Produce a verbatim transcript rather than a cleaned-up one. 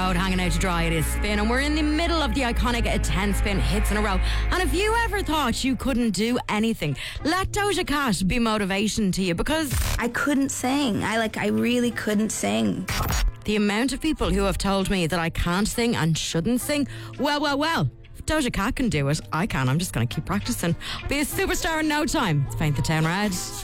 Road, hanging out to dry. It is Spin, and we're in the middle of the iconic ten spin hits in a row. And if you ever thought you couldn't do anything, let Doja Cat be motivation to you, because I couldn't sing. I like I really couldn't sing. the amount of people who have told me that I can't sing and shouldn't sing, well, well, well. If Doja Cat can do it, I can. I'm just going to keep practicing. Be a superstar in no time. Let's paint the town red.